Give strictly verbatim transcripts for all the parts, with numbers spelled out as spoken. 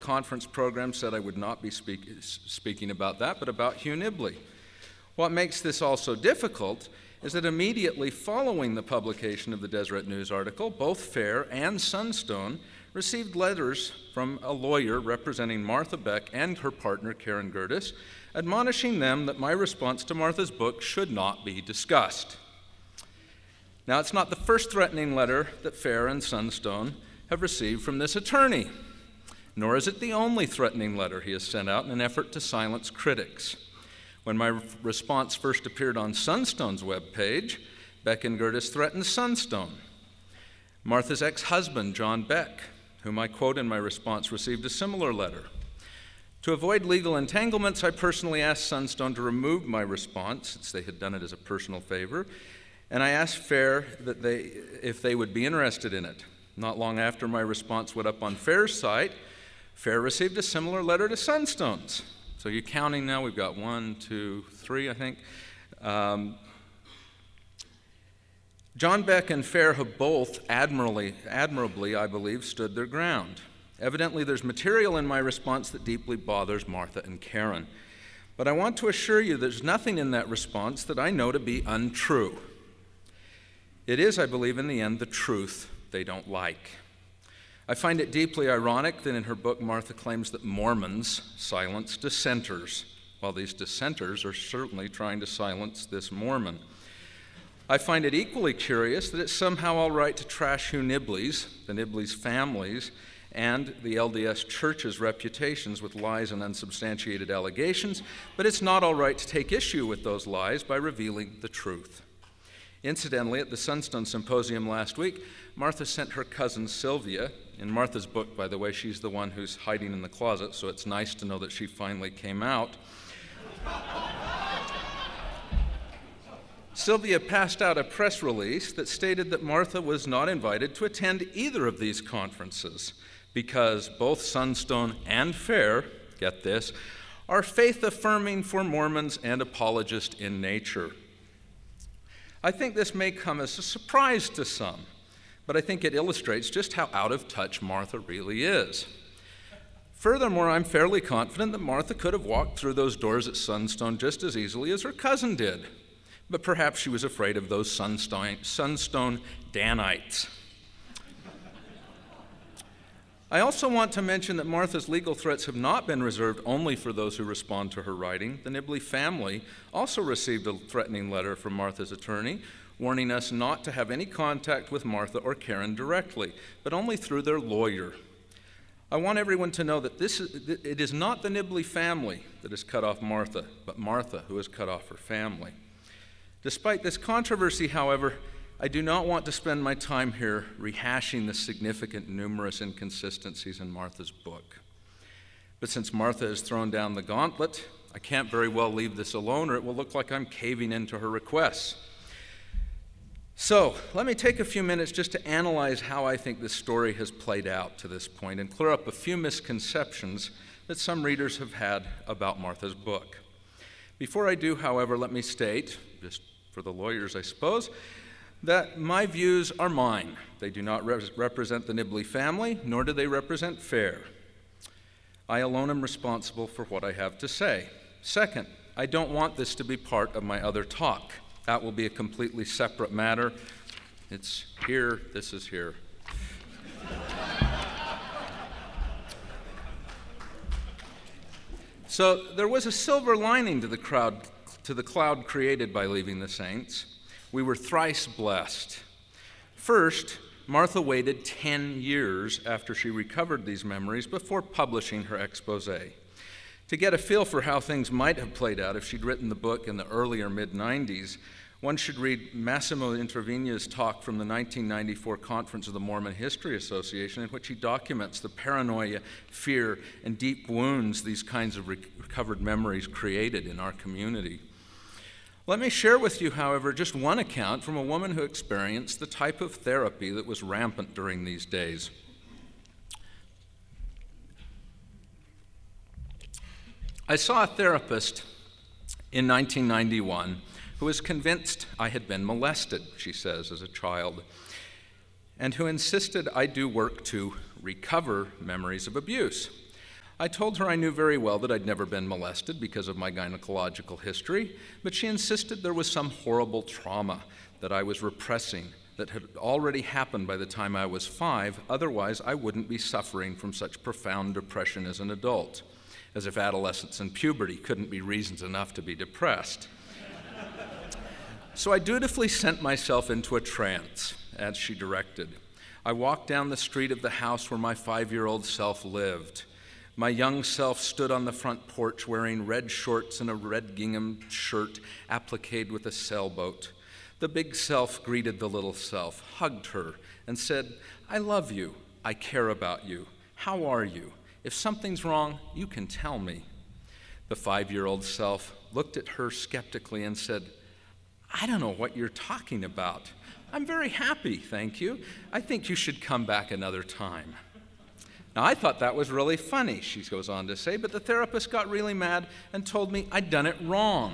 conference program said I would not be speak, speaking about that, but about Hugh Nibley. What makes this also difficult is that immediately following the publication of the Deseret News article, both Fair and Sunstone received letters from a lawyer representing Martha Beck and her partner Karen Gerdes, admonishing them that my response to Martha's book should not be discussed. Now, it's not the first threatening letter that Fair and Sunstone have received from this attorney, nor is it the only threatening letter he has sent out in an effort to silence critics. When my response first appeared on Sunstone's webpage, Beck and Gerdes threatened Sunstone. Martha's ex-husband, John Beck, whom I quote in my response, received a similar letter. To avoid legal entanglements, I personally asked Sunstone to remove my response, since they had done it as a personal favor, and I asked Fair that they, if they would be interested in it. Not long after my response went up on Fair's site, Fair received a similar letter to Sunstone's. So you're counting now, we've got one, two, three, I think. Um, John Beck and Fair have both admirably, admirably, I believe, stood their ground. Evidently, there's material in my response that deeply bothers Martha and Karen. But I want to assure you there's nothing in that response that I know to be untrue. It is, I believe, in the end, the truth they don't like. I find it deeply ironic that in her book, Martha claims that Mormons silence dissenters, while these dissenters are certainly trying to silence this Mormon. I find it equally curious that it's somehow all right to trash Hugh Nibley's, the Nibley's families, and the L D S Church's reputations with lies and unsubstantiated allegations, but it's not all right to take issue with those lies by revealing the truth. Incidentally, at the Sunstone Symposium last week, Martha sent her cousin Sylvia. In Martha's book, by the way, she's the one who's hiding in the closet, so it's nice to know that she finally came out. Sylvia passed out a press release that stated that Martha was not invited to attend either of these conferences because both Sunstone and Fair, get this, are faith-affirming for Mormons and apologist in nature. I think this may come as a surprise to some, but I think it illustrates just how out of touch Martha really is. Furthermore, I'm fairly confident that Martha could have walked through those doors at Sunstone just as easily as her cousin did, but perhaps she was afraid of those Sunstone, Sunstone Danites. I also want to mention that Martha's legal threats have not been reserved only for those who respond to her writing. The Nibley family also received a threatening letter from Martha's attorney, warning us not to have any contact with Martha or Karen directly, but only through their lawyer. I want everyone to know that this is, it is not the Nibley family that has cut off Martha, but Martha who has cut off her family. Despite this controversy, however, I do not want to spend my time here rehashing the significant numerous inconsistencies in Martha's book. But since Martha has thrown down the gauntlet, I can't very well leave this alone, or it will look like I'm caving into her requests. So let me take a few minutes just to analyze how I think this story has played out to this point and clear up a few misconceptions that some readers have had about Martha's book. Before I do, however, let me state, just for the lawyers, I suppose, that my views are mine. They do not re- represent the Nibley family, nor do they represent Fair. I alone am responsible for what I have to say. Second, I don't want this to be part of my other talk. That will be a completely separate matter. It's here, this is here. So there was a silver lining to the crowd, to the cloud created by leaving the saints. We were thrice blessed. First, Martha waited ten years after she recovered these memories before publishing her expose. To get a feel for how things might have played out if she'd written the book in the early or mid nineties, one should read Massimo Intravigna's talk from the nineteen ninety-four Conference of the Mormon History Association, in which he documents the paranoia, fear, and deep wounds these kinds of recovered memories created in our community. Let me share with you, however, just one account from a woman who experienced the type of therapy that was rampant during these days. I saw a therapist in nineteen ninety-one who was convinced I had been molested, she says, as a child, and who insisted I do work to recover memories of abuse. I told her I knew very well that I'd never been molested because of my gynecological history, but she insisted there was some horrible trauma that I was repressing that had already happened by the time I was five, otherwise I wouldn't be suffering from such profound depression as an adult, as if adolescence and puberty couldn't be reasons enough to be depressed. So I dutifully sent myself into a trance, as she directed. I walked down the street of the house where my five-year-old self lived. My young self stood on the front porch wearing red shorts and a red gingham shirt appliqued with a sailboat. The big self greeted the little self, hugged her, and said, "I love you. I care about you. How are you? If something's wrong, you can tell me." The five-year-old self looked at her skeptically and said, "I don't know what you're talking about. I'm very happy, thank you. I think you should come back another time." Now, I thought that was really funny, she goes on to say, but the therapist got really mad and told me I'd done it wrong.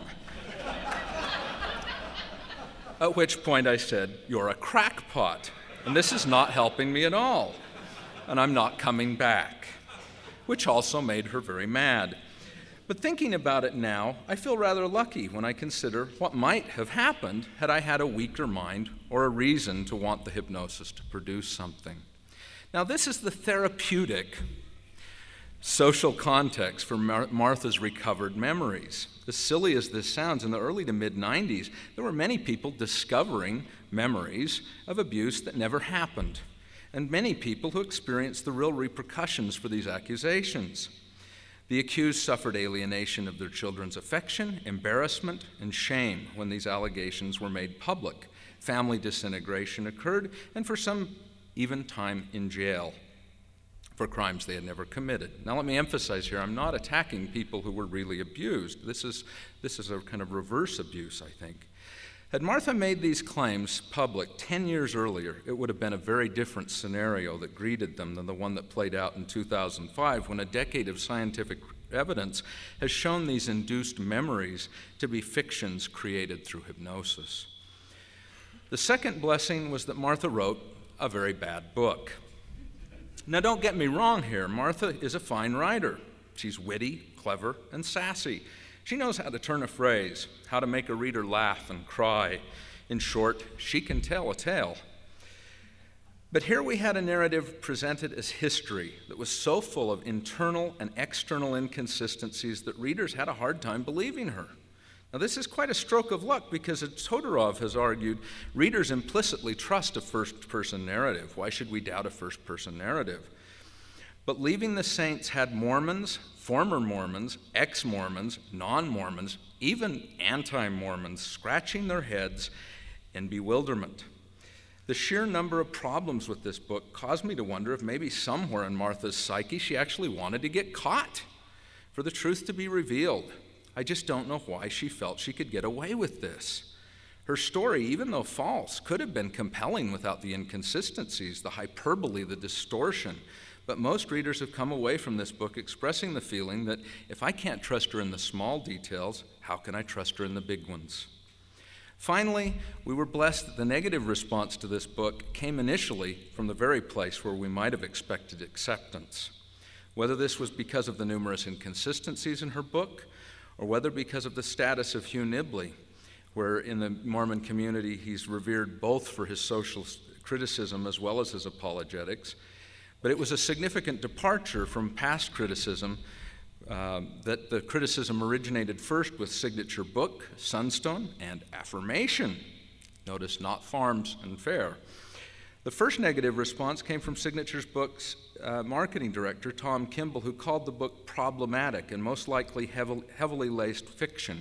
At which point I said, "You're a crackpot, and this is not helping me at all, and I'm not coming back," which also made her very mad. But thinking about it now, I feel rather lucky when I consider what might have happened had I had a weaker mind or a reason to want the hypnosis to produce something. Now, this is the therapeutic social context for Mar- Martha's recovered memories. As silly as this sounds, in the early to mid-nineties, there were many people discovering memories of abuse that never happened, and many people who experienced the real repercussions for these accusations. The accused suffered alienation of their children's affection, embarrassment, and shame when these allegations were made public. Family disintegration occurred, and for some, even time in jail for crimes they had never committed. Now, let me emphasize here, I'm not attacking people who were really abused. This is, this is a kind of reverse abuse, I think. Had Martha made these claims public ten years earlier, it would have been a very different scenario that greeted them than the one that played out in two thousand five, when a decade of scientific evidence has shown these induced memories to be fictions created through hypnosis. The second blessing was that Martha wrote a very bad book. Now, don't get me wrong here. Martha is a fine writer. She's witty, clever, and sassy. She knows how to turn a phrase, how to make a reader laugh and cry. In short, she can tell a tale. But here we had a narrative presented as history that was so full of internal and external inconsistencies that readers had a hard time believing her. Now, this is quite a stroke of luck because, as Todorov has argued, readers implicitly trust a first-person narrative. Why should we doubt a first-person narrative? But Leaving the Saints had Mormons, former Mormons, ex-Mormons, non-Mormons, even anti-Mormons scratching their heads in bewilderment. The sheer number of problems with this book caused me to wonder if maybe somewhere in Martha's psyche she actually wanted to get caught, for the truth to be revealed. I just don't know why she felt she could get away with this. Her story, even though false, could have been compelling without the inconsistencies, the hyperbole, the distortion. But most readers have come away from this book expressing the feeling that if I can't trust her in the small details, how can I trust her in the big ones? Finally, we were blessed that the negative response to this book came initially from the very place where we might have expected acceptance. Whether this was because of the numerous inconsistencies in her book, or whether because of the status of Hugh Nibley, where in the Mormon community he's revered both for his social criticism as well as his apologetics. But it was a significant departure from past criticism, uh, that the criticism originated first with Signature Book, Sunstone, and Affirmation. Notice not Farms and Fare. The first negative response came from Signature's Book's uh, marketing director, Tom Kimball, who called the book problematic and most likely heavily, heavily laced fiction.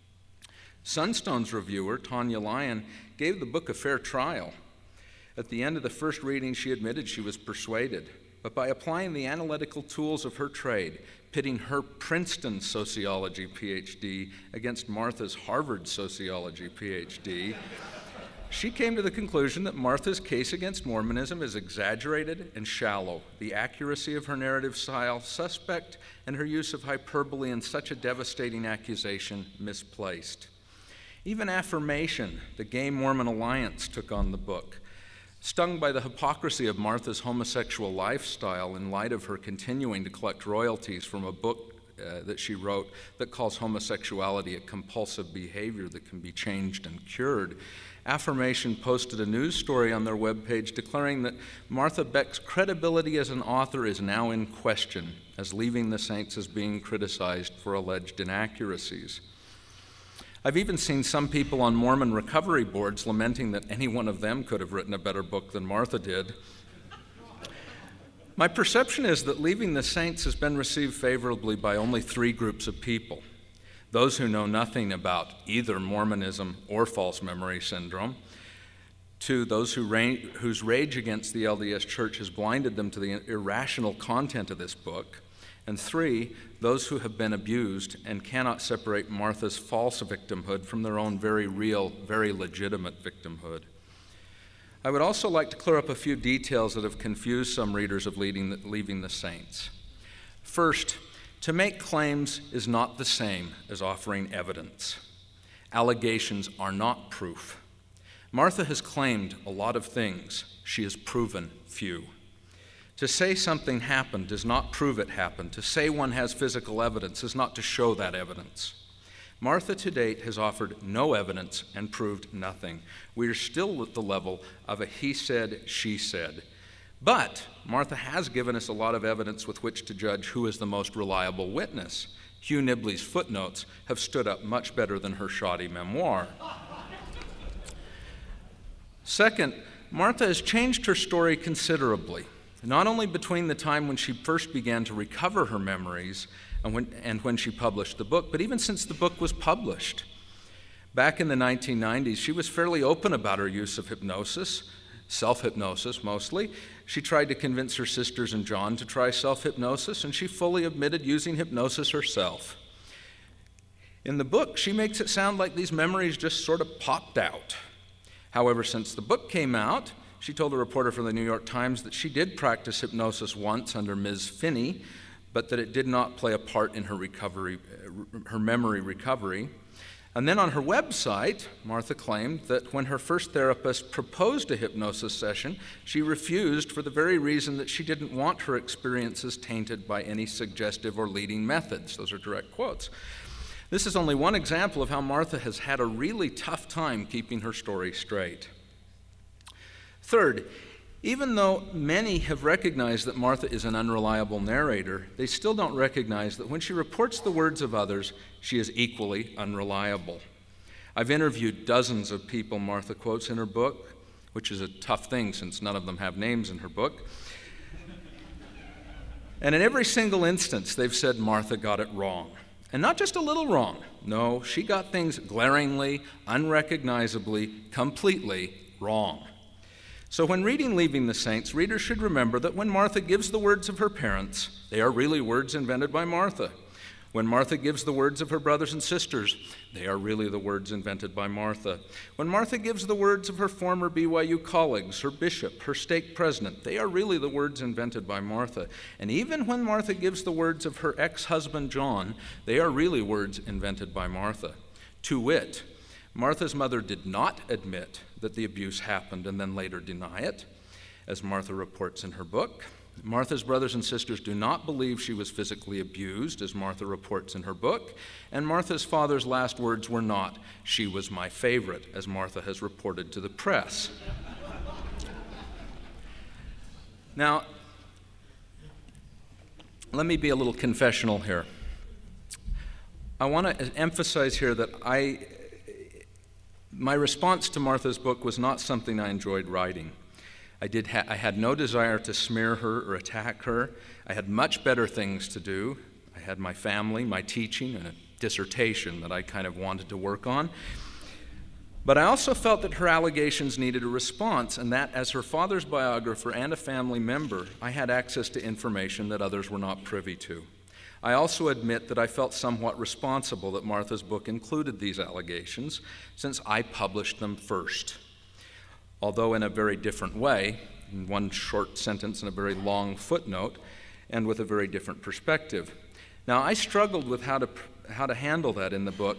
Sunstone's reviewer, Tanya Lyon, gave the book a fair trial. At the end of the first reading, she admitted she was persuaded, but by applying the analytical tools of her trade, pitting her Princeton sociology P H D against Martha's Harvard sociology P H D, she came to the conclusion that Martha's case against Mormonism is exaggerated and shallow, the accuracy of her narrative style suspect, and her use of hyperbole in such a devastating accusation misplaced. Even Affirmation, the Gay Mormon Alliance, took on the book. Stung by the hypocrisy of Martha's homosexual lifestyle in light of her continuing to collect royalties from a book uh, that she wrote that calls homosexuality a compulsive behavior that can be changed and cured, Affirmation posted a news story on their webpage declaring that Martha Beck's credibility as an author is now in question, as Leaving the Saints is being criticized for alleged inaccuracies. I've even seen some people on Mormon recovery boards lamenting that any one of them could have written a better book than Martha did. My perception is that Leaving the Saints has been received favorably by only three groups of people: those who know nothing about either Mormonism or false memory syndrome; two, those who ra- whose rage against the L D S Church has blinded them to the irrational content of this book; and three, those who have been abused and cannot separate Martha's false victimhood from their own very real, very legitimate victimhood. I would also like to clear up a few details that have confused some readers of Leaving the, Leaving the Saints. First, to make claims is not the same as offering evidence. Allegations are not proof. Martha has claimed a lot of things. She has proven few. To say something happened does not prove it happened. To say one has physical evidence is not to show that evidence. Martha to date has offered no evidence and proved nothing. We are still at the level of a he said, she said. But Martha has given us a lot of evidence with which to judge who is the most reliable witness. Hugh Nibley's footnotes have stood up much better than her shoddy memoir. Second, Martha has changed her story considerably, not only between the time when she first began to recover her memories and when, and when she published the book, but even since the book was published. Back in the nineteen nineties, she was fairly open about her use of hypnosis, self-hypnosis mostly. She tried to convince her sisters and John to try self-hypnosis, and she fully admitted using hypnosis herself. In the book, she makes it sound like these memories just sort of popped out. However, since the book came out, she told a reporter from the New York Times that she did practice hypnosis once under Miz Finney, but that it did not play a part in her recovery, her memory recovery. And then on her website, Martha claimed that when her first therapist proposed a hypnosis session, she refused for the very reason that she didn't want her experiences tainted by any suggestive or leading methods. Those are direct quotes. This is only one example of how Martha has had a really tough time keeping her story straight. Third, even though many have recognized that Martha is an unreliable narrator, they still don't recognize that when she reports the words of others, she is equally unreliable. I've interviewed dozens of people Martha quotes in her book, which is a tough thing since none of them have names in her book. And in every single instance, they've said Martha got it wrong. And not just a little wrong. No, she got things glaringly, unrecognizably, completely wrong. So when reading Leaving the Saints, readers should remember that when Martha gives the words of her parents, they are really words invented by Martha. When Martha gives the words of her brothers and sisters, they are really the words invented by Martha. When Martha gives the words of her former B Y U colleagues, her bishop, her stake president, they are really the words invented by Martha. And even when Martha gives the words of her ex-husband John, they are really words invented by Martha. To wit, Martha's mother did not admit that the abuse happened and then later deny it, as Martha reports in her book. Martha's brothers and sisters do not believe she was physically abused, as Martha reports in her book. And Martha's father's last words were not, "She was my favorite," as Martha has reported to the press. Now, let me be a little confessional here. I want to emphasize here that I, my response to Martha's book was not something I enjoyed writing. I, did ha- I had no desire to smear her or attack her. I had much better things to do. I had my family, my teaching, and a dissertation that I kind of wanted to work on. But I also felt that her allegations needed a response, and that as her father's biographer and a family member, I had access to information that others were not privy to. I also admit that I felt somewhat responsible that Martha's book included these allegations, since I published them first. Although in a very different way, in one short sentence and a very long footnote, and with a very different perspective. Now, I struggled with how to how to handle that in the book,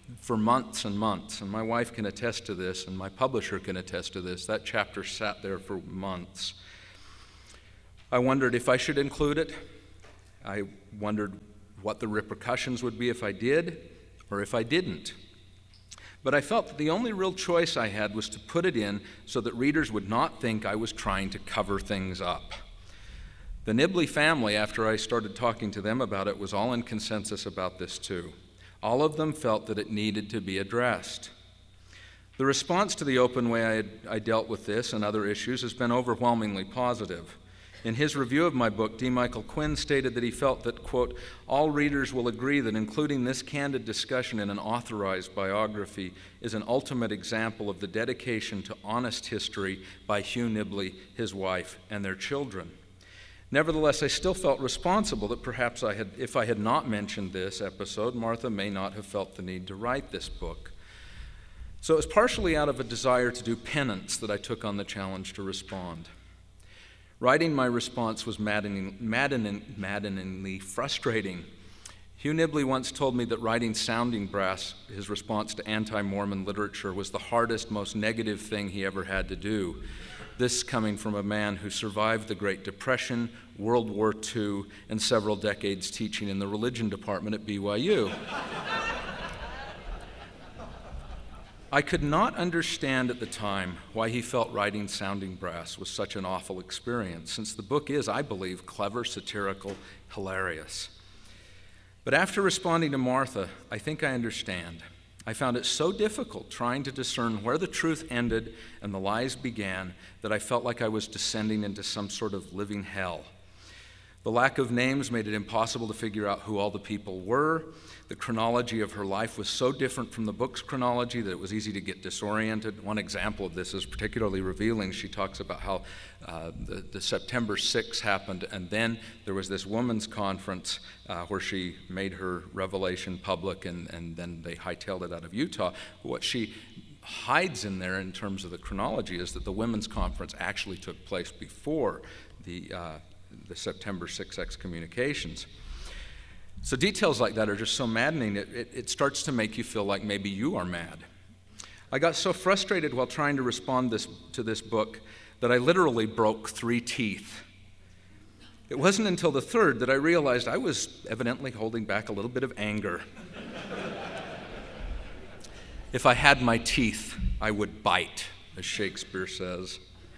for months and months, and my wife can attest to this, and my publisher can attest to this. That chapter sat there for months. I wondered if I should include it. I wondered what the repercussions would be if I did or if I didn't. But I felt that the only real choice I had was to put it in so that readers would not think I was trying to cover things up. The Nibley family, after I started talking to them about it, was all in consensus about this too. All of them felt that it needed to be addressed. The response to the open way I, had, I dealt with this and other issues has been overwhelmingly positive. In his review of my book, D. Michael Quinn stated that he felt that, quote, all readers will agree that including this candid discussion in an authorized biography is an ultimate example of the dedication to honest history by Hugh Nibley, his wife, and their children. Nevertheless, I still felt responsible that perhaps I had, if I had not mentioned this episode, Martha may not have felt the need to write this book. So it was partially out of a desire to do penance that I took on the challenge to respond. Writing my response was maddening, maddening, maddeningly frustrating. Hugh Nibley once told me that writing Sounding Brass, his response to anti-Mormon literature, was the hardest, most negative thing he ever had to do. This coming from a man who survived the Great Depression, World War Two, and several decades teaching in the religion department at B Y U. I could not understand at the time why he felt writing Sounding Brass was such an awful experience, since the book is, I believe, clever, satirical, hilarious. But after responding to Martha, I think I understand. I found it so difficult trying to discern where the truth ended and the lies began that I felt like I was descending into some sort of living hell. The lack of names made it impossible to figure out who all the people were. The chronology of her life was so different from the book's chronology that it was easy to get disoriented. One example of this is particularly revealing. She talks about how uh, the, the September sixth happened, and then there was this women's conference uh, where she made her revelation public, and, and then they hightailed it out of Utah. What she hides in there in terms of the chronology is that the women's conference actually took place before the uh, the September sixth excommunications. So details like that are just so maddening, it, it, it starts to make you feel like maybe you are mad. I got so frustrated while trying to respond this, to this book that I literally broke three teeth. It wasn't until the third that I realized I was evidently holding back a little bit of anger. If I had my teeth, I would bite, as Shakespeare says.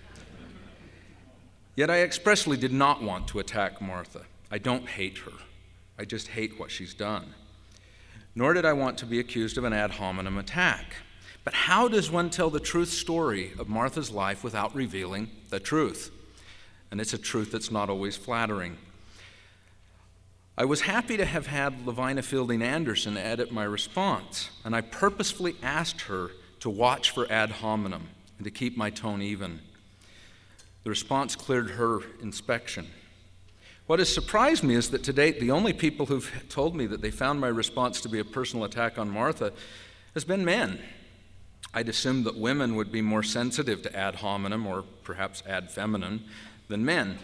Yet I expressly did not want to attack Martha. I don't hate her. I just hate what she's done. Nor did I want to be accused of an ad hominem attack. But how does one tell the truth story of Martha's life without revealing the truth? And it's a truth that's not always flattering. I was happy to have had Lavina Fielding Anderson edit my response, and I purposefully asked her to watch for ad hominem and to keep my tone even. The response cleared her inspection. What has surprised me is that to date, the only people who've told me that they found my response to be a personal attack on Martha has been men. I'd assumed that women would be more sensitive to ad hominem, or perhaps ad feminine, than men.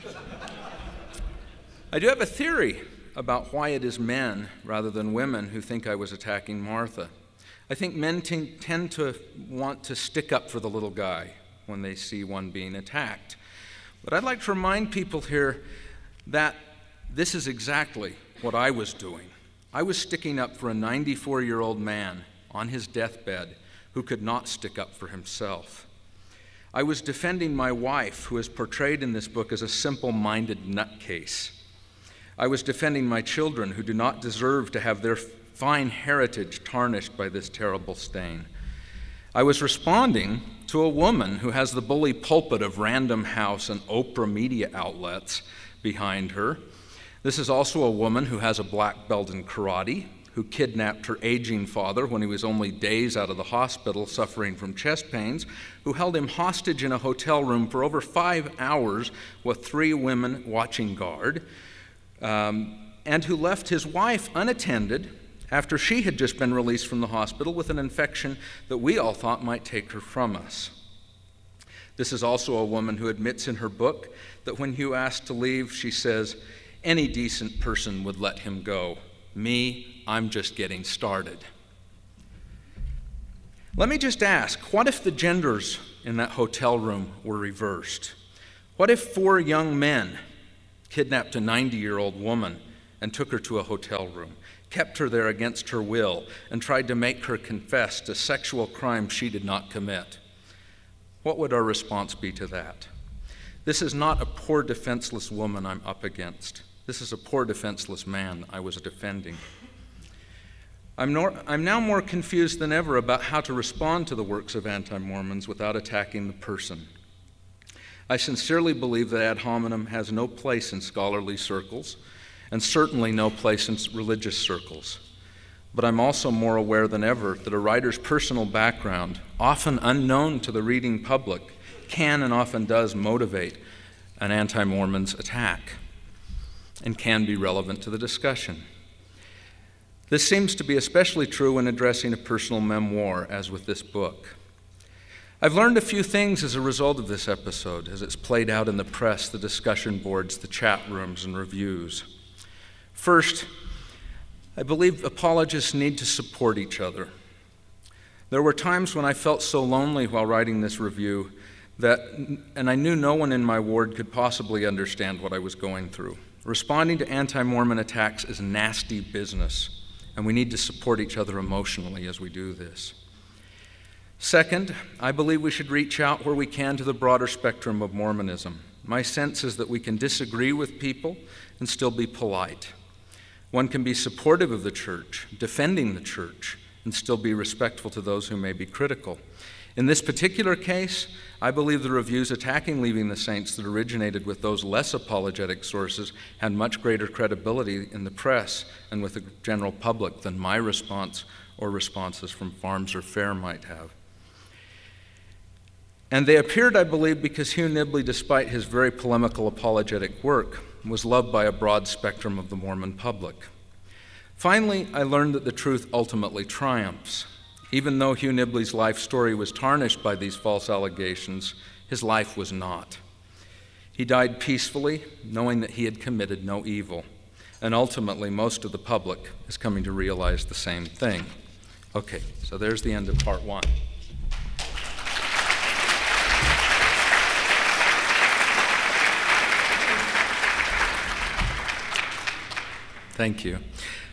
I do have a theory about why it is men rather than women who think I was attacking Martha. I think men t- tend to want to stick up for the little guy when they see one being attacked. But I'd like to remind people here that this is exactly what I was doing. I was sticking up for a ninety-four-year-old man on his deathbed who could not stick up for himself. I was defending my wife, who is portrayed in this book as a simple-minded nutcase. I was defending my children, who do not deserve to have their fine heritage tarnished by this terrible stain. I was responding to a woman who has the bully pulpit of Random House and Oprah media outlets behind her. This is also a woman who has a black belt in karate, who kidnapped her aging father when he was only days out of the hospital suffering from chest pains, who held him hostage in a hotel room for over five hours with three women watching guard, um, and who left his wife unattended after she had just been released from the hospital with an infection that we all thought might take her from us. This is also a woman who admits in her book that when Hugh asked to leave, she says, "Any decent person would let him go. Me, I'm just getting started." Let me just ask, what if the genders in that hotel room were reversed? What if four young men kidnapped a ninety-year-old woman and took her to a hotel room, kept her there against her will, and tried to make her confess to sexual crimes she did not commit? What would our response be to that? This is not a poor defenseless woman I'm up against. This is a poor defenseless man I was defending. I'm, nor- I'm now more confused than ever about how to respond to the works of anti-Mormons without attacking the person. I sincerely believe that ad hominem has no place in scholarly circles, and certainly no place in religious circles. But I'm also more aware than ever that a writer's personal background, often unknown to the reading public, can and often does motivate an anti-Mormon's attack and can be relevant to the discussion. This seems to be especially true when addressing a personal memoir, as with this book. I've learned a few things as a result of this episode, as it's played out in the press, the discussion boards, the chat rooms, and reviews. First, I believe apologists need to support each other. There were times when I felt so lonely while writing this review that, and I knew no one in my ward could possibly understand what I was going through. Responding to anti-Mormon attacks is nasty business, and we need to support each other emotionally as we do this. Second, I believe we should reach out where we can to the broader spectrum of Mormonism. My sense is that we can disagree with people and still be polite. One can be supportive of the church, defending the church, and still be respectful to those who may be critical. In this particular case, I believe the reviews attacking Leaving the Saints that originated with those less apologetic sources had much greater credibility in the press and with the general public than my response or responses from Farms or Fair might have. And they appeared, I believe, because Hugh Nibley, despite his very polemical apologetic work, was loved by a broad spectrum of the Mormon public. Finally, I learned that the truth ultimately triumphs. Even though Hugh Nibley's life story was tarnished by these false allegations, his life was not. He died peacefully, knowing that he had committed no evil. And ultimately, most of the public is coming to realize the same thing. Okay, so there's the end of part one. Thank you.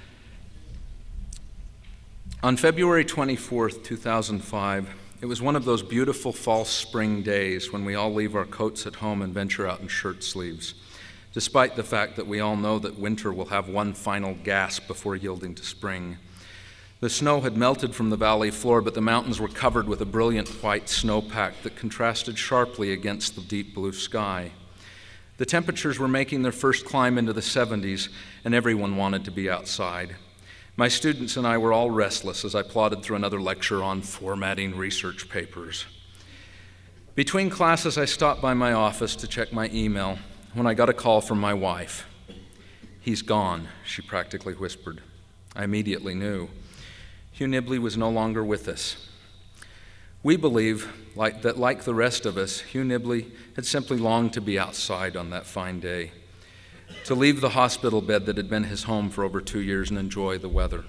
On February twenty-fourth, two thousand five, it was one of those beautiful false spring days when we all leave our coats at home and venture out in shirt sleeves, despite the fact that we all know that winter will have one final gasp before yielding to spring. The snow had melted from the valley floor, but the mountains were covered with a brilliant white snowpack that contrasted sharply against the deep blue sky. The temperatures were making their first climb into the seventies, and everyone wanted to be outside. My students and I were all restless as I plodded through another lecture on formatting research papers. Between classes, I stopped by my office to check my email when I got a call from my wife. "He's gone," she practically whispered. I immediately knew. Hugh Nibley was no longer with us. We believe like, that, like the rest of us, Hugh Nibley had simply longed to be outside on that fine day, to leave the hospital bed that had been his home for over two years and enjoy the weather.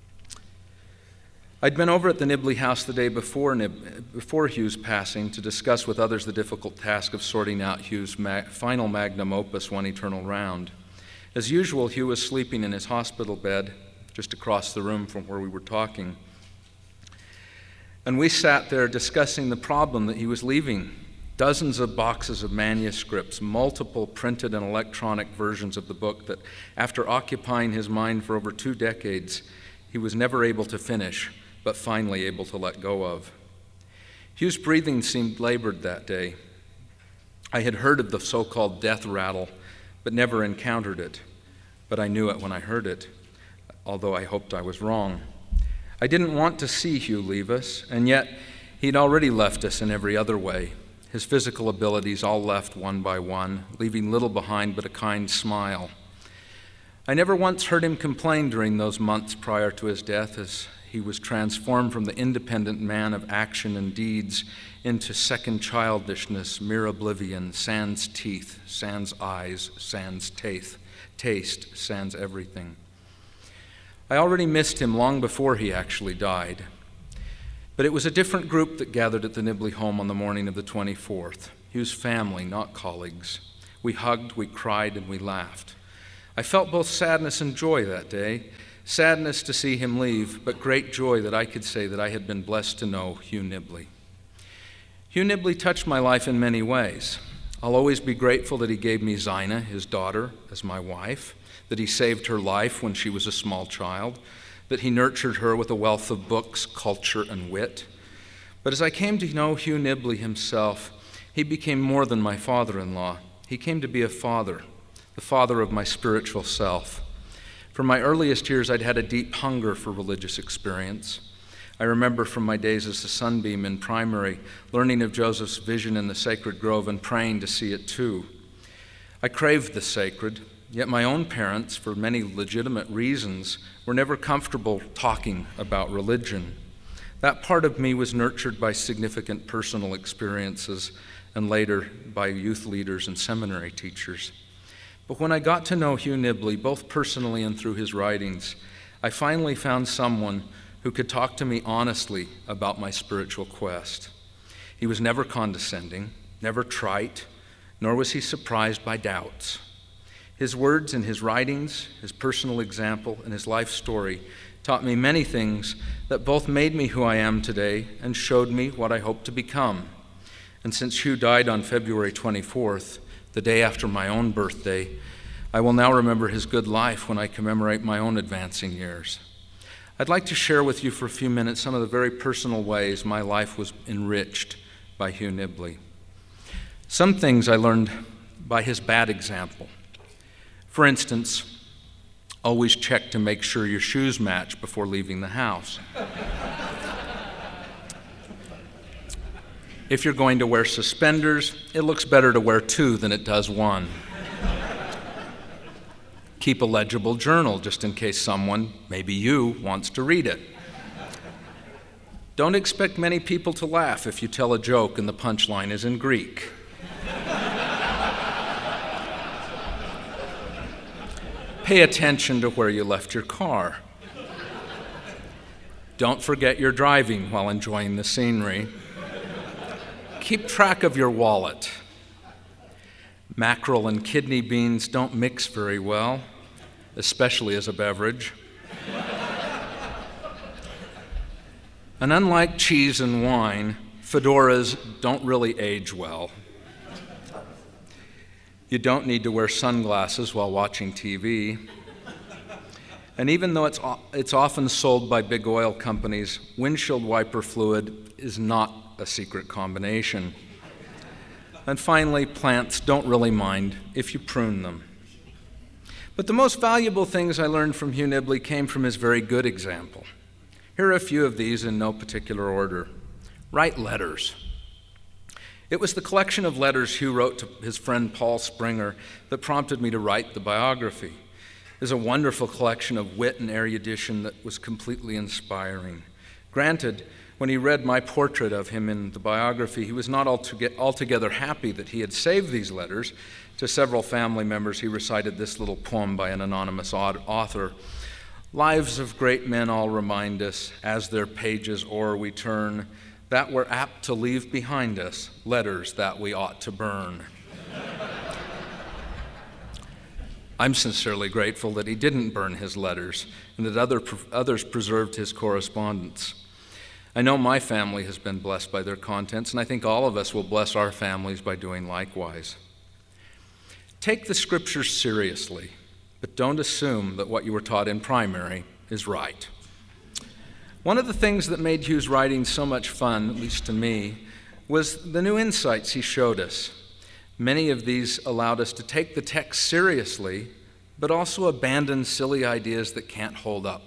I'd been over at the Nibley house the day before, Nib- before Hugh's passing to discuss with others the difficult task of sorting out Hugh's ma- final magnum opus, One Eternal Round. As usual, Hugh was sleeping in his hospital bed just across the room from where we were talking. And we sat there discussing the problem that he was leaving. Dozens of boxes of manuscripts, multiple printed and electronic versions of the book that, after occupying his mind for over two decades, he was never able to finish, but finally able to let go of. Hugh's breathing seemed labored that day. I had heard of the so-called death rattle, but never encountered it. But I knew it when I heard it, although I hoped I was wrong. I didn't want to see Hugh leave us, and yet he'd already left us in every other way. His physical abilities all left one by one, leaving little behind but a kind smile. I never once heard him complain during those months prior to his death, as he was transformed from the independent man of action and deeds into second childishness, mere oblivion, sans teeth, sans eyes, sans taste, taste, sans everything. I already missed him long before he actually died. But it was a different group that gathered at the Nibley home on the morning of the twenty-fourth. Hugh's family, not colleagues. We hugged, we cried, and we laughed. I felt both sadness and joy that day. Sadness to see him leave, but great joy that I could say that I had been blessed to know Hugh Nibley. Hugh Nibley touched my life in many ways. I'll always be grateful that he gave me Zina, his daughter, as my wife, that he saved her life when she was a small child, that he nurtured her with a wealth of books, culture, and wit. But as I came to know Hugh Nibley himself, he became more than my father-in-law. He came to be a father, the father of my spiritual self. From my earliest years, I'd had a deep hunger for religious experience. I remember from my days as a sunbeam in primary, learning of Joseph's vision in the sacred grove and praying to see it too. I craved the sacred, yet my own parents, for many legitimate reasons, were never comfortable talking about religion. That part of me was nurtured by significant personal experiences and later by youth leaders and seminary teachers. But when I got to know Hugh Nibley, both personally and through his writings, I finally found someone who could talk to me honestly about my spiritual quest. He was never condescending, never trite, nor was he surprised by doubts. His words and his writings, his personal example, and his life story taught me many things that both made me who I am today and showed me what I hope to become. And since Hugh died on February twenty-fourth, the day after my own birthday, I will now remember his good life when I commemorate my own advancing years. I'd like to share with you for a few minutes some of the very personal ways my life was enriched by Hugh Nibley. Some things I learned by his bad example. For instance, always check to make sure your shoes match before leaving the house. If you're going to wear suspenders, it looks better to wear two than it does one. Keep a legible journal just in case someone, maybe you, wants to read it. Don't expect many people to laugh if you tell a joke and the punchline is in Greek. Pay attention to where you left your car. Don't forget you're driving while enjoying the scenery. Keep track of your wallet. Mackerel and kidney beans don't mix very well, especially as a beverage. And unlike cheese and wine, fedoras don't really age well. You don't need to wear sunglasses while watching T V. And even though it's, it's often sold by big oil companies, windshield wiper fluid is not a secret combination. And finally, plants don't really mind if you prune them. But the most valuable things I learned from Hugh Nibley came from his very good example. Here are a few of these in no particular order. Write letters. It was the collection of letters Hugh wrote to his friend Paul Springer that prompted me to write the biography. It is a wonderful collection of wit and erudition that was completely inspiring. Granted, when he read my portrait of him in the biography, he was not altogether happy that he had saved these letters. To several family members, he recited this little poem by an anonymous author. Lives of great men all remind us, as their pages o'er we turn, that we're apt to leave behind us letters that we ought to burn. I'm sincerely grateful that he didn't burn his letters and that other, others preserved his correspondence. I know my family has been blessed by their contents, and I think all of us will bless our families by doing likewise. Take the scriptures seriously, but don't assume that what you were taught in primary is right. One of the things that made Hugh's writing so much fun, at least to me, was the new insights he showed us. Many of these allowed us to take the text seriously, but also abandon silly ideas that can't hold up.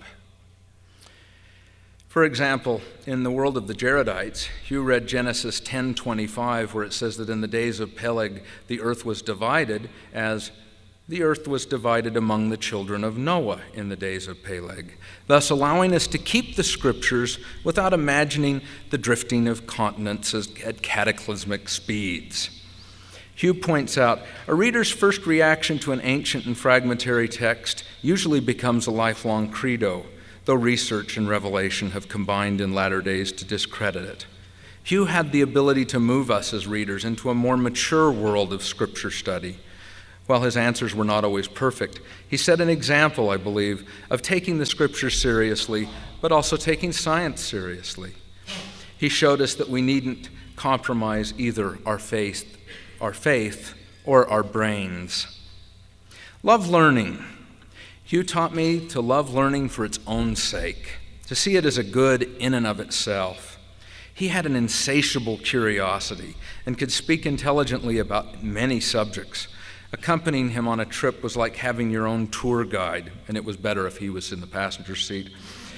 For example, in the world of the Jaredites, Hugh read Genesis ten twenty-five, where it says that in the days of Peleg, the earth was divided, as the earth was divided among the children of Noah in the days of Peleg, thus allowing us to keep the scriptures without imagining the drifting of continents at cataclysmic speeds. Hugh points out, a reader's first reaction to an ancient and fragmentary text usually becomes a lifelong credo. though research and revelation have combined in latter days to discredit it. Hugh had the ability to move us as readers into a more mature world of Scripture study. While his answers were not always perfect, he set an example, I believe, of taking the Scriptures seriously, but also taking science seriously. He showed us that we needn't compromise either our faith, our faith or our brains. Love learning. Hugh taught me to love learning for its own sake, to see it as a good in and of itself. He had an insatiable curiosity and could speak intelligently about many subjects. Accompanying him on a trip was like having your own tour guide, and it was better if he was in the passenger seat.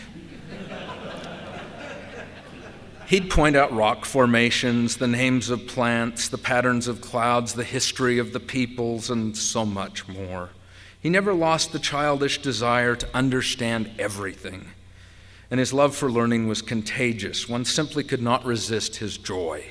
He'd point out rock formations, the names of plants, the patterns of clouds, the history of the peoples, and so much more. He never lost the childish desire to understand everything, and his love for learning was contagious. One simply could not resist his joy.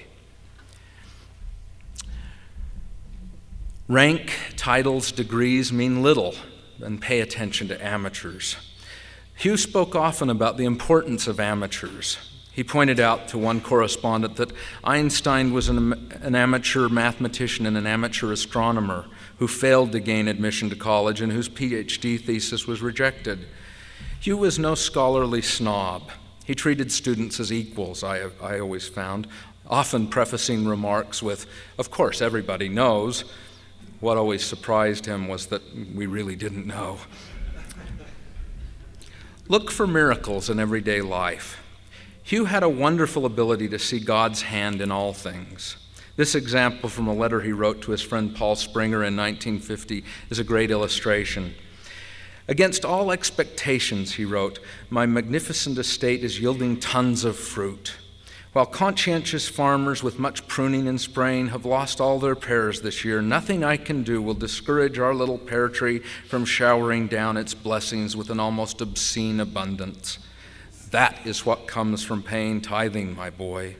Rank, titles, degrees mean little, and pay attention to amateurs. Hugh spoke often about the importance of amateurs. He pointed out to one correspondent that Einstein was an, an amateur mathematician and an amateur astronomer who failed to gain admission to college and whose P H D thesis was rejected. Hugh was no scholarly snob. He treated students as equals, I, I always found, often prefacing remarks with, "Of course, everybody knows." What always surprised him was that we really didn't know. Look for miracles in everyday life. Hugh had a wonderful ability to see God's hand in all things. This example from a letter he wrote to his friend Paul Springer in nineteen fifty is a great illustration. "Against all expectations," he wrote, "my magnificent estate is yielding tons of fruit. While conscientious farmers with much pruning and spraying have lost all their pears this year, nothing I can do will discourage our little pear tree from showering down its blessings with an almost obscene abundance. That is what comes from paying tithing, my boy."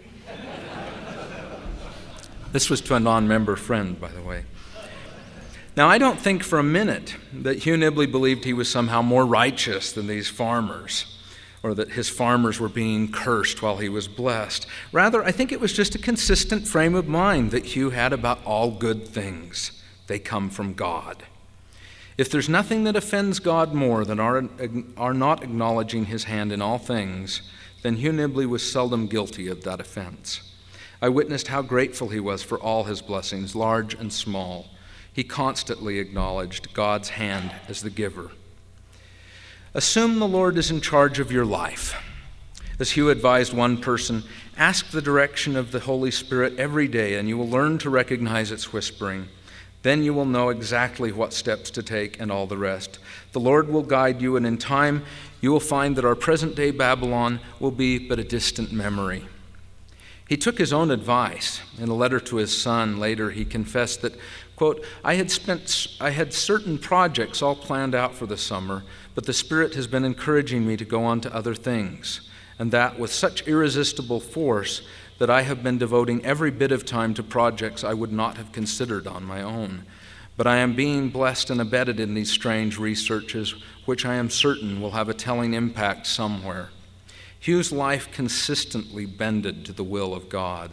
This was to a non-member friend, by the way. Now, I don't think for a minute that Hugh Nibley believed he was somehow more righteous than these farmers, or that his farmers were being cursed while he was blessed. Rather, I think it was just a consistent frame of mind that Hugh had about all good things. They come from God. If there's nothing that offends God more than our, our not acknowledging his hand in all things, then Hugh Nibley was seldom guilty of that offense. I witnessed how grateful he was for all his blessings, large and small. He constantly acknowledged God's hand as the giver. Assume the Lord is in charge of your life. As Hugh advised one person, ask the direction of the Holy Spirit every day, and you will learn to recognize its whispering. Then you will know exactly what steps to take and all the rest. The Lord will guide you, and in time you will find that our present-day Babylon will be but a distant memory. He took his own advice. In a letter to his son later, he confessed that, quote, I had spent, I had certain projects all planned out for the summer, but the Spirit has been encouraging me to go on to other things, and that with such irresistible force that I have been devoting every bit of time to projects I would not have considered on my own. But I am being blessed and abetted in these strange researches, which I am certain will have a telling impact somewhere. Hugh's life consistently bended to the will of God.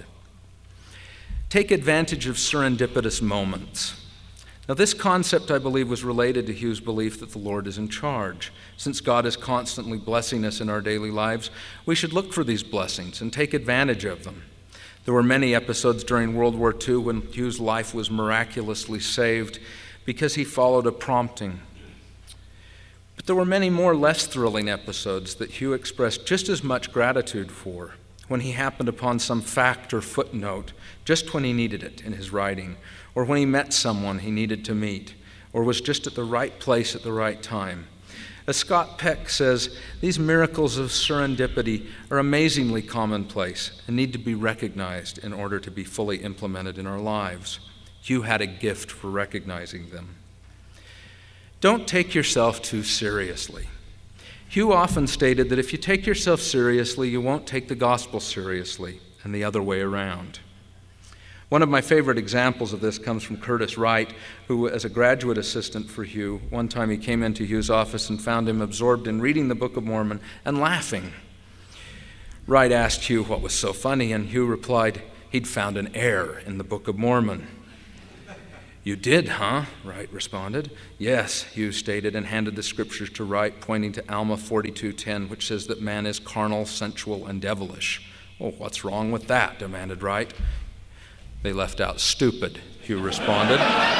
Take advantage of serendipitous moments. Now, this concept, I believe, was related to Hugh's belief that the Lord is in charge. Since God is constantly blessing us in our daily lives, we should look for these blessings and take advantage of them. There were many episodes during World War Two when Hugh's life was miraculously saved because he followed a prompting. But there were many more less thrilling episodes that Hugh expressed just as much gratitude for when he happened upon some fact or footnote just when he needed it in his writing, or when he met someone he needed to meet, or was just at the right place at the right time. As Scott Peck says, these miracles of serendipity are amazingly commonplace and need to be recognized in order to be fully implemented in our lives. Hugh had a gift for recognizing them. Don't take yourself too seriously. Hugh often stated that if you take yourself seriously, you won't take the gospel seriously, and the other way around. One of my favorite examples of this comes from Curtis Wright, who, as a graduate assistant for Hugh, one time he came into Hugh's office and found him absorbed in reading the Book of Mormon and laughing. Wright asked Hugh what was so funny, and Hugh replied he'd found an error in the Book of Mormon. "You did, huh?" Wright responded. "Yes," Hugh stated, and handed the scriptures to Wright, pointing to Alma forty-two ten, which says that man is carnal, sensual, and devilish. "Well, what's wrong with that?" demanded Wright. "They left out stupid," Hugh responded.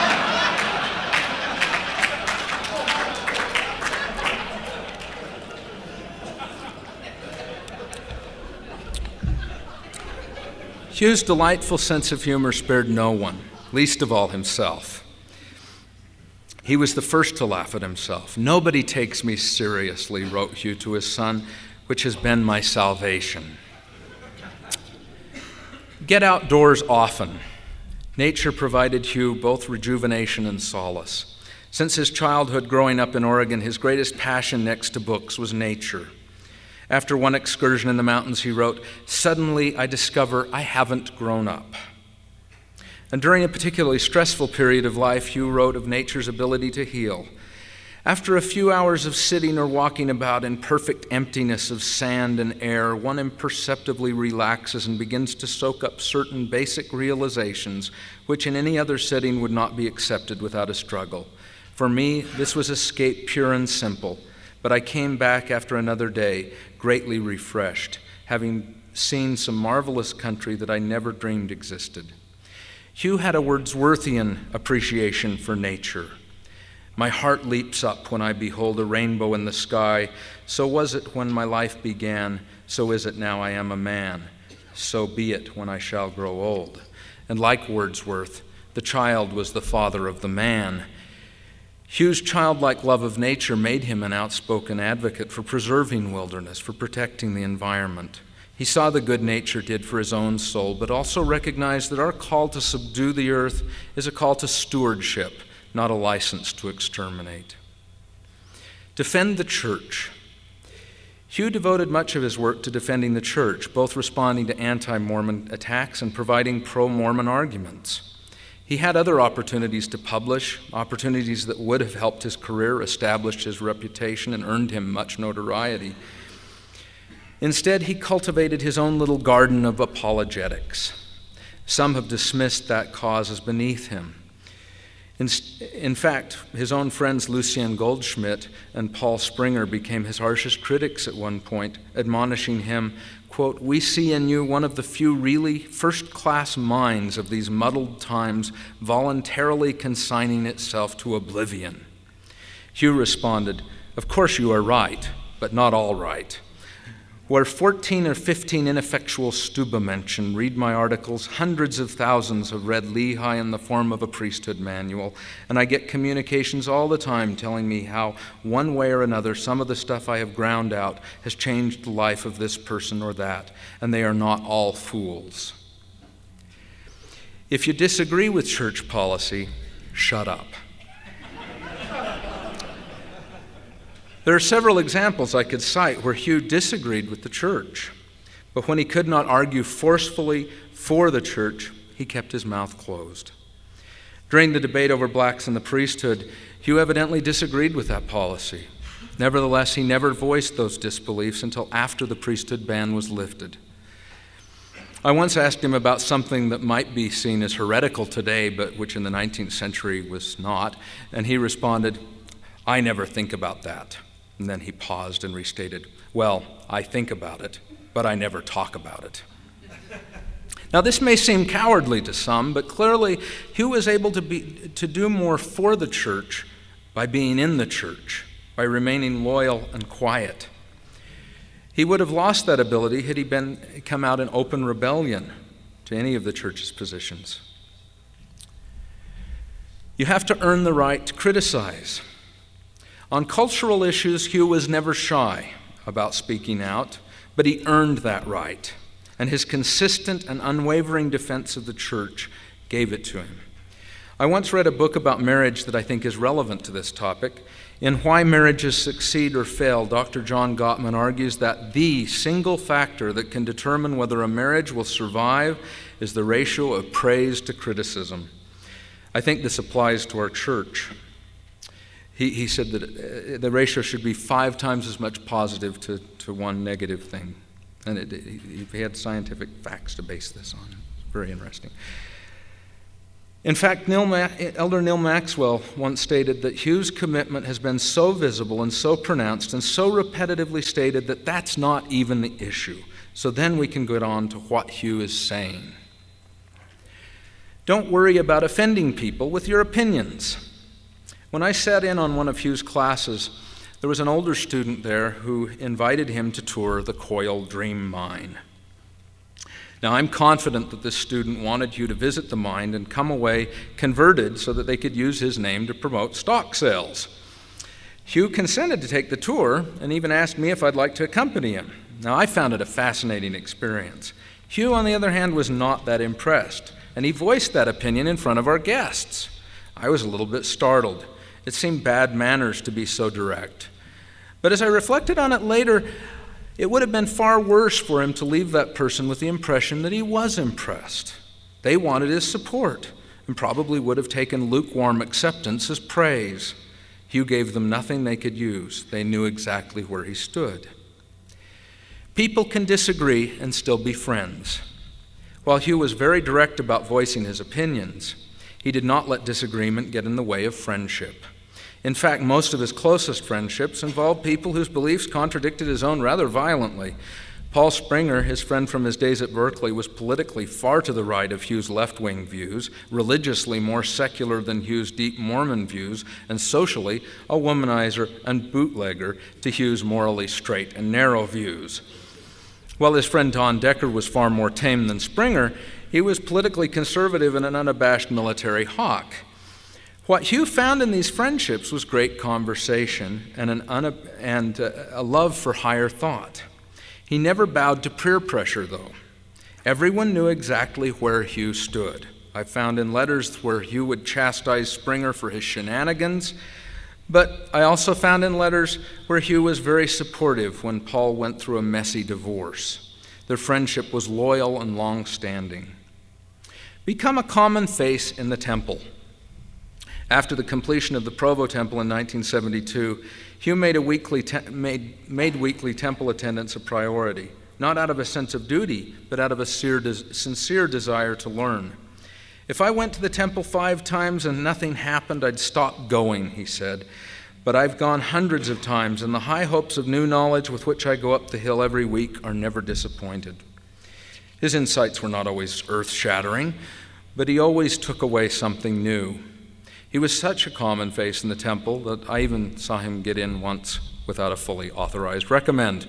Hugh's delightful sense of humor spared no one, least of all himself. He was the first to laugh at himself. "Nobody takes me seriously," wrote Hugh to his son, "which has been my salvation." Get outdoors often. Nature provided Hugh both rejuvenation and solace. Since his childhood growing up in Oregon, his greatest passion next to books was nature. After one excursion in the mountains, he wrote, "Suddenly I discover I haven't grown up." And during a particularly stressful period of life, Hugh wrote of nature's ability to heal. "After a few hours of sitting or walking about in perfect emptiness of sand and air, one imperceptibly relaxes and begins to soak up certain basic realizations which in any other setting would not be accepted without a struggle. For me, this was escape pure and simple, but I came back after another day, greatly refreshed, having seen some marvelous country that I never dreamed existed." Hugh had a Wordsworthian appreciation for nature. "My heart leaps up when I behold a rainbow in the sky. So was it when my life began, so is it now I am a man. So be it when I shall grow old." And like Wordsworth, the child was the father of the man. Hugh's childlike love of nature made him an outspoken advocate for preserving wilderness, for protecting the environment. He saw the good nature did for his own soul, but also recognized that our call to subdue the earth is a call to stewardship, not a license to exterminate. Defend the church. Hugh devoted much of his work to defending the church, both responding to anti-Mormon attacks and providing pro-Mormon arguments. He had other opportunities to publish, opportunities that would have helped his career, established his reputation, and earned him much notoriety. Instead, he cultivated his own little garden of apologetics. Some have dismissed that cause as beneath him. In, in fact, his own friends Lucien Goldschmidt and Paul Springer became his harshest critics at one point, admonishing him, quote, "We see in you one of the few really first-class minds of these muddled times, voluntarily consigning itself to oblivion." Hugh responded, "Of course you are right, but not all right. Where fourteen or fifteen ineffectual stuba mention, read my articles. Hundreds of thousands have read Lehi in the form of a priesthood manual, and I get communications all the time telling me how, one way or another, some of the stuff I have ground out has changed the life of this person or that, and they are not all fools. If you disagree with church policy, shut up." There are several examples I could cite where Hugh disagreed with the church, but when he could not argue forcefully for the church, he kept his mouth closed. During the debate over blacks in the priesthood, Hugh evidently disagreed with that policy. Nevertheless, he never voiced those disbeliefs until after the priesthood ban was lifted. I once asked him about something that might be seen as heretical today, but which in the nineteenth century was not, and he responded, "I never think about that." And then he paused and restated, "Well, I think about it, but I never talk about it." Now, this may seem cowardly to some, but clearly Hugh was able to be to do more for the church by being in the church, by remaining loyal and quiet. He would have lost that ability had he been come out in open rebellion to any of the church's positions. You have to earn the right to criticize. On cultural issues, Hugh was never shy about speaking out, but he earned that right, and his consistent and unwavering defense of the church gave it to him. I once read a book about marriage that I think is relevant to this topic. In Why Marriages Succeed or Fail, Doctor John Gottman argues that the single factor that can determine whether a marriage will survive is the ratio of praise to criticism. I think this applies to our church. He, he said that the ratio should be five times as much positive to, to one negative thing. And it, it, he had scientific facts to base this on. Very interesting. In fact, Neil Ma- Elder Neil Maxwell once stated that Hugh's commitment has been so visible and so pronounced and so repetitively stated that that's not even the issue. So then we can get on to what Hugh is saying. Don't worry about offending people with your opinions. When I sat in on one of Hugh's classes, there was an older student there who invited him to tour the Coil Dream Mine. Now, I'm confident that this student wanted Hugh to visit the mine and come away converted so that they could use his name to promote stock sales. Hugh consented to take the tour and even asked me if I'd like to accompany him. Now, I found it a fascinating experience. Hugh, on the other hand, was not that impressed, and he voiced that opinion in front of our guests. I was a little bit startled. It seemed bad manners to be so direct. But as I reflected on it later, it would have been far worse for him to leave that person with the impression that he was impressed. They wanted his support and probably would have taken lukewarm acceptance as praise. Hugh gave them nothing they could use. They knew exactly where he stood. People can disagree and still be friends. While Hugh was very direct about voicing his opinions, he did not let disagreement get in the way of friendship. In fact, most of his closest friendships involved people whose beliefs contradicted his own rather violently. Paul Springer, his friend from his days at Berkeley, was politically far to the right of Hugh's left-wing views, religiously more secular than Hugh's deep Mormon views, and socially a womanizer and bootlegger to Hugh's morally straight and narrow views. While his friend Don Decker was far more tame than Springer, he was politically conservative and an unabashed military hawk. What Hugh found in these friendships was great conversation and, an una- and uh, a love for higher thought. He never bowed to peer pressure, though. Everyone knew exactly where Hugh stood. I found in letters where Hugh would chastise Springer for his shenanigans, but I also found in letters where Hugh was very supportive when Paul went through a messy divorce. Their friendship was loyal and long-standing. Become a common face in the temple. After the completion of the Provo Temple in nineteen seventy-two, Hugh made, a weekly te- made, made weekly temple attendance a priority, not out of a sense of duty, but out of a sincere desire to learn. If I went to the temple five times and nothing happened, I'd stop going, he said. But I've gone hundreds of times, and the high hopes of new knowledge with which I go up the hill every week are never disappointed. His insights were not always earth-shattering, but he always took away something new. He was such a common face in the temple that I even saw him get in once without a fully authorized recommend.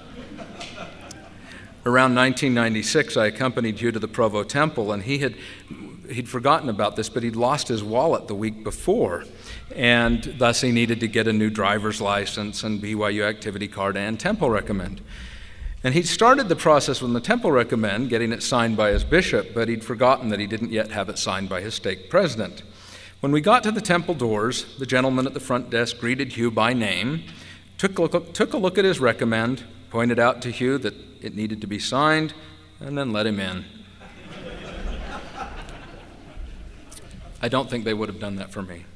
Around nineteen ninety-six, I accompanied Hugh to the Provo Temple, and he had he'd forgotten about this, but he'd lost his wallet the week before, and thus he needed to get a new driver's license and B Y U activity card and temple recommend. And he'd started the process with the temple recommend, getting it signed by his bishop, but he'd forgotten that he didn't yet have it signed by his stake president. When we got to the temple doors, the gentleman at the front desk greeted Hugh by name, took a look, took a look at his recommend, pointed out to Hugh that it needed to be signed, and then let him in. I don't think they would have done that for me.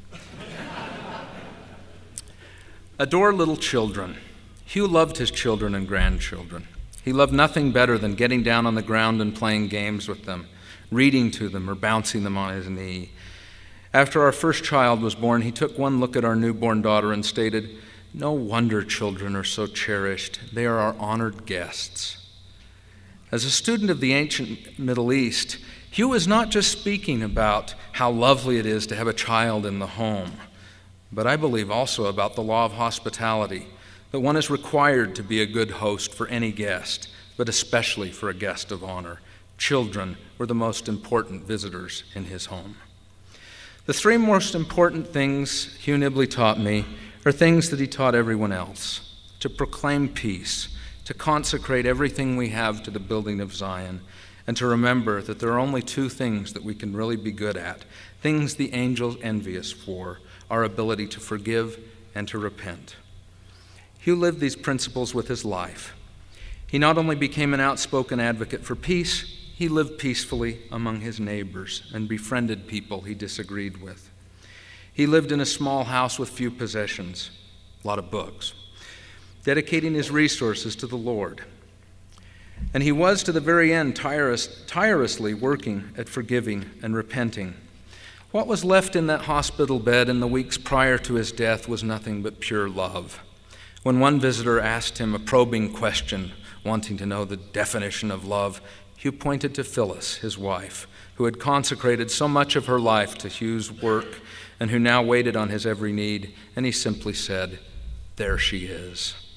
Adore little children. Hugh loved his children and grandchildren. He loved nothing better than getting down on the ground and playing games with them, reading to them or bouncing them on his knee. After our first child was born, he took one look at our newborn daughter and stated, "No wonder children are so cherished. They are our honored guests." As a student of the ancient Middle East, Hugh was not just speaking about how lovely it is to have a child in the home, but I believe also about the law of hospitality, that one is required to be a good host for any guest, but especially for a guest of honor. Children were the most important visitors in his home. The three most important things Hugh Nibley taught me are things that he taught everyone else: to proclaim peace, to consecrate everything we have to the building of Zion, and to remember that there are only two things that we can really be good at, things the angels envy us for: our ability to forgive and to repent. Hugh lived these principles with his life. He not only became an outspoken advocate for peace, he lived peacefully among his neighbors and befriended people he disagreed with. He lived in a small house with few possessions, a lot of books, dedicating his resources to the Lord. And he was to the very end tireless, tirelessly working at forgiving and repenting. What was left in that hospital bed in the weeks prior to his death was nothing but pure love. When one visitor asked him a probing question, wanting to know the definition of love, Hugh pointed to Phyllis, his wife, who had consecrated so much of her life to Hugh's work and who now waited on his every need, and he simply said, "There she is."